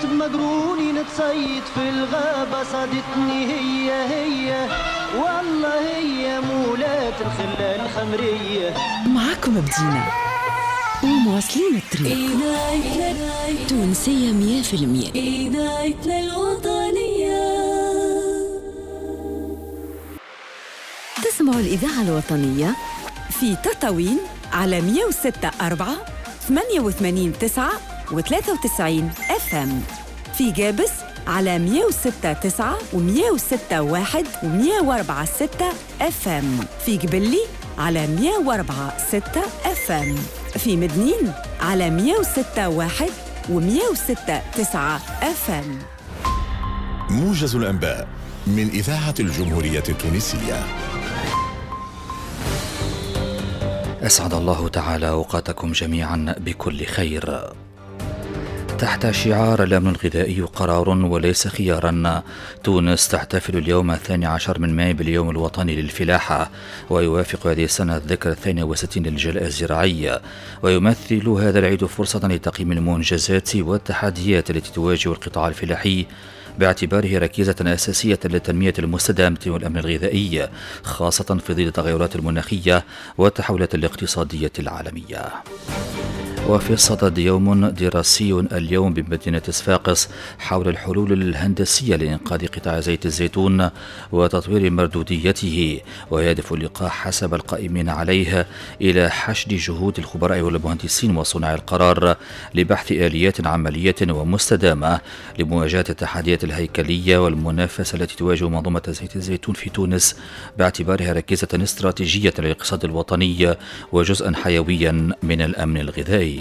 كنت مجروني نتصيد في الغابة صادتني هي والله هي مولات الخلة الخمرية. معاكم بدينا ومواصلين الطريق تونسية 100%. إذاعتنا الوطنية. تسمعوا الإذاعة الوطنية في تطاوين على 106.4 88.9 و93 FM، في جابس على 106.9 و106.1 و104.6 FM، في جبلي على 104.6 FM، في مدنين على 106.1 و106.9 FM. موجز الأنباء من إذاعة الجمهورية التونسية. أسعد الله تعالى أوقاتكم جميعا بكل خير. تحت شعار الأمن الغذائي قرار وليس خيارا، تونس تحتفل اليوم 12 من مايو باليوم الوطني للفلاحة، ويوافق هذه السنة الذكرى 62 للجلاء الزراعي، ويمثل هذا العيد فرصة لتقييم المنجزات والتحديات التي تواجه القطاع الفلاحي باعتباره ركيزة أساسية للتنمية المستدامة والأمن الغذائي، خاصة في ظل التغيرات المناخية والتحولات الاقتصادية العالمية. وفي الصدد يوم دراسي اليوم بمدينة صفاقس حول الحلول الهندسية لإنقاذ قطاع زيت الزيتون وتطوير مردوديته، ويهدف اللقاء حسب القائمين عليه إلى حشد جهود الخبراء والمهندسين وصناع القرار لبحث آليات عملية ومستدامة لمواجهة التحديات الهيكلية والمنافسة التي تواجه منظومة زيت الزيتون في تونس باعتبارها ركيزة استراتيجية للاقتصاد الوطني وجزءا حيويا من الأمن الغذائي.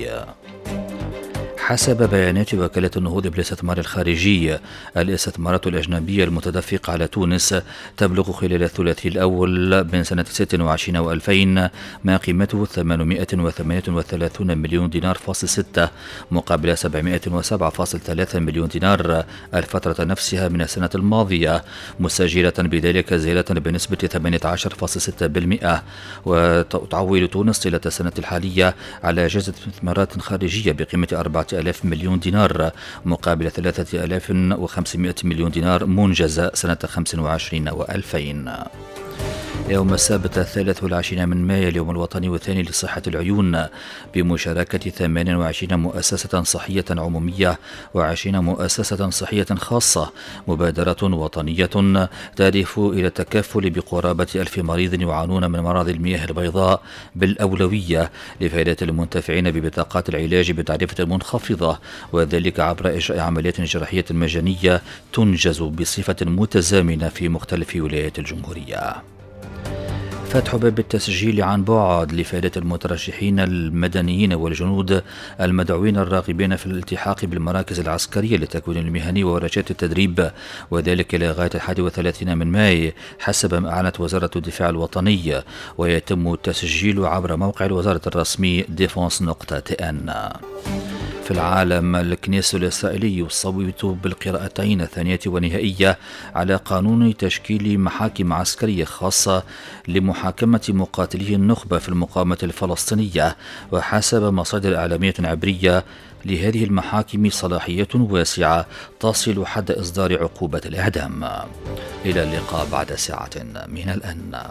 حسب بيانات وكالة النهوض بالاستثمار الخارجي، الاستثمارات الأجنبية المتدفقة على تونس تبلغ خلال الثلاثي الأول من سنة 26 و2000 ما قيمته 838 مليون دينار فاصل 6 مقابل 707.3 مليون دينار الفترة نفسها من السنة الماضية، مسجلة بذلك زيادة بنسبة 18.6%. وتعول تونس طيلة السنة الحالية على جائزة استثمارات خارجية بقيمة 4000 مليون دينار مقابل 3500 مليون دينار منجزة سنة 25 و2000. يوم السبت 23 من مايو اليوم الوطني والثاني لصحة العيون، بمشاركة 28 مؤسسة صحية عمومية و20 مؤسسة صحية خاصة، مبادرة وطنية تهدف إلى التكفل بقرابة 1000 مريض يعانون من مرض المياه البيضاء بالأولوية لفائدة المنتفعين ببطاقات العلاج بتعرفة منخفضة، وذلك عبر إجراء عمليات جراحية مجانية تنجز بصفة متزامنة في مختلف ولايات الجمهورية. فتح باب التسجيل عن بعد لفائدة المترشحين المدنيين والجنود المدعوين الراغبين في الالتحاق بالمراكز العسكرية للتكوين المهني وورشات التدريب، وذلك إلى غاية 31 من مايو حسب ما أعلنت وزارة الدفاع الوطني، ويتم التسجيل عبر موقع الوزارة الرسمي defense.tn. في العالم، الكنيس الإسرائيلي يصوت بالقراءتين الثانية والنهائية على قانون تشكيل محاكم عسكرية خاصة لمحاكمة مقاتلي النخبة في المقاومة الفلسطينية، وحسب مصادر إعلامية عبرية لهذه المحاكم صلاحية واسعة تصل حد إصدار عقوبة الإعدام. إلى اللقاء بعد ساعة من الآن.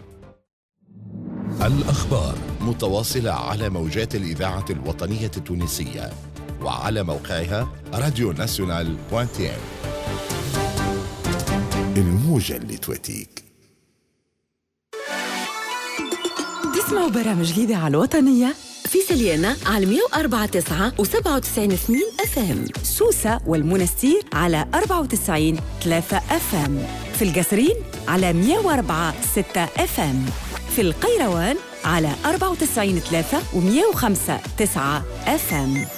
الأخبار متواصلة على موجات الإذاعة الوطنية التونسية وعلى موقعها radionational.tn. الموجة اللي تواتيك. تسمعوا برامج الإذاعة الوطنية في سليانة على 104.9 و97 FM، سوسة والمنستير على 94.3 FM، في القصرين على 104.6 FM، في القيروان على 94.3 و105.9 FM.